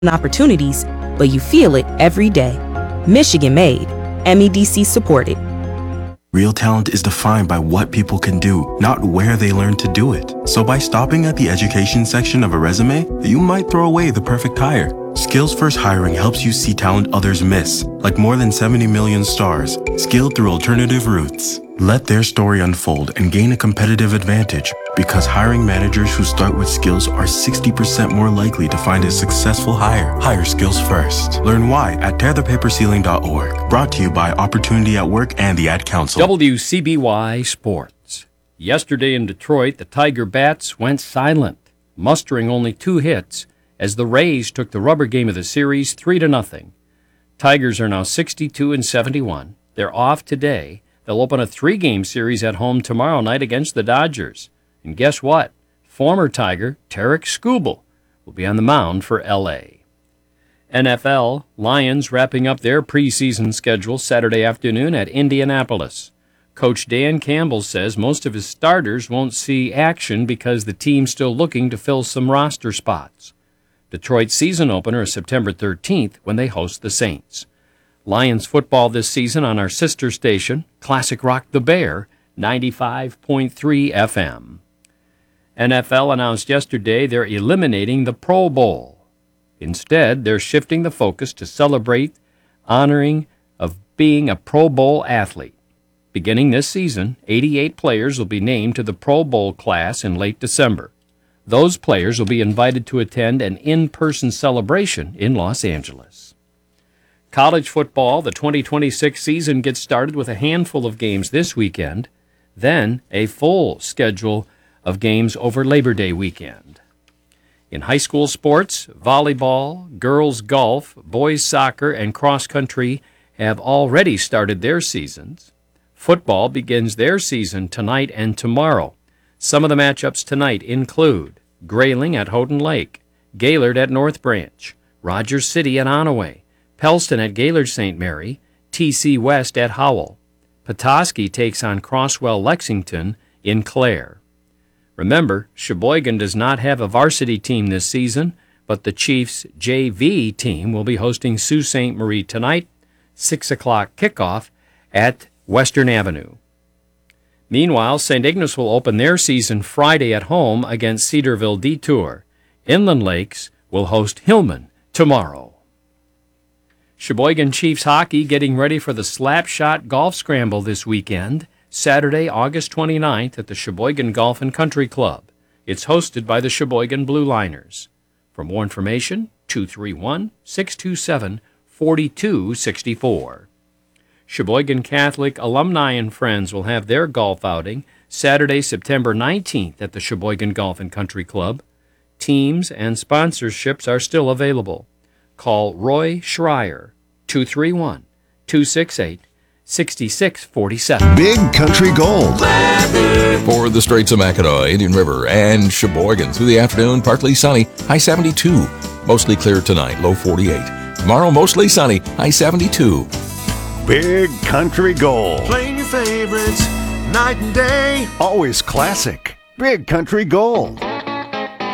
opportunities, but you feel it every day. Michigan made, MEDC supported. Real talent is defined by what people can do, not where they learn to do it. So by stopping at the education section of a resume, you might throw away the perfect hire. Skills First Hiring helps you see talent others miss, like more than 70 million stars, skilled through alternative routes. Let their story unfold and gain a competitive advantage, because hiring managers who start with skills are 60% more likely to find a successful hire. Hire skills first. Learn why at tearthepaperceiling.org. Brought to you by Opportunity at Work and the Ad Council. WCBY Sports. Yesterday in Detroit, the Tiger Bats went silent, mustering only 2 hits as the Rays took the rubber game of the series 3-0. Tigers are now 62-71. They're off today. They'll open a 3-game series at home tomorrow night against the Dodgers. And guess what? Former Tiger Tarik Skubal will be on the mound for L.A. NFL, Lions wrapping up their preseason schedule Saturday afternoon at Indianapolis. Coach Dan Campbell says most of his starters won't see action because the team's still looking to fill some roster spots. Detroit's season opener is September 13th when they host the Saints. Lions football this season on our sister station, Classic Rock the Bear, 95.3 FM. NFL announced yesterday they're eliminating the Pro Bowl. Instead, they're shifting the focus to celebrate honoring of being a Pro Bowl athlete. Beginning this season, 88 players will be named to the Pro Bowl class in late December. Those players will be invited to attend an in-person celebration in Los Angeles. College football, the 2026 season gets started with a handful of games this weekend, then a full schedule of games over Labor Day weekend. In high school sports, volleyball, girls golf, boys soccer, and cross country have already started their seasons. Football begins their season tonight and tomorrow. Some of the matchups tonight include Grayling at Houghton Lake, Gaylord at North Branch, Rogers City at Onaway, Pellston at Gaylord St. Mary, TC West at Howell. Petoskey takes on Crosswell Lexington in Clare. Remember, Sheboygan does not have a varsity team this season, but the Chiefs' JV team will be hosting Sault Ste. Marie tonight, 6 o'clock kickoff at Western Avenue. Meanwhile, St. Ignace will open their season Friday at home against Cedarville Detour. Inland Lakes will host Hillman tomorrow. Sheboygan Chiefs hockey getting ready for the Slapshot Golf Scramble this weekend, Saturday, August 29th at the Sheboygan Golf and Country Club. It's hosted by the Sheboygan Blue Liners. For more information, 231-627-4264. Sheboygan Catholic alumni and friends will have their golf outing Saturday, September 19th at the Sheboygan Golf and Country Club. Teams and sponsorships are still available. Call Roy Schreier, 231-268-6647. Big Country Gold. For the Straits of Mackinac, Indian River, and Sheboygan through the afternoon, partly sunny, high 72. Mostly clear tonight, low 48. Tomorrow, mostly sunny, high 72. Big Country Gold. Playing your favorites night and day. Always classic. Big Country Gold.